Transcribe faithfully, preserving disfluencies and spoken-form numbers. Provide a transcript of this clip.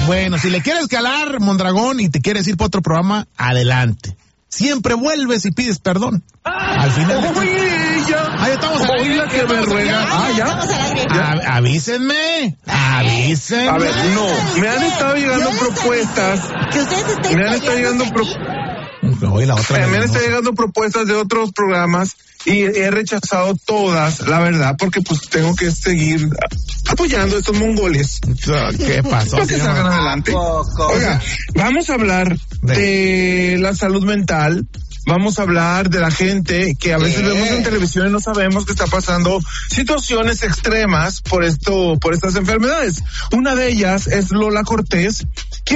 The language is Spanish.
Bueno, si le quieres calar, Mondragón, y te quieres ir para otro programa, adelante. Siempre vuelves y pides perdón. Al final. Oye, ya. Ahí estamos. Oye, la que me ruega. Ah, ya. A, avísenme. Avísenme. A ver, no. Me han estado llegando propuestas. Que ustedes estén. Me han estado llegando propuestas. Oye, la otra. Me han estado llegando propuestas de otros programas y he rechazado todas, la verdad, porque pues tengo que seguir apoyando a estos mongoles. ¿Qué pasó? Para que salgan adelante. Oiga, vamos a hablar de la salud mental. Vamos a hablar de la gente que a veces ¿Qué? vemos en televisión y no sabemos que está pasando situaciones extremas por esto, por estas enfermedades. Una de ellas es Lola Cortés,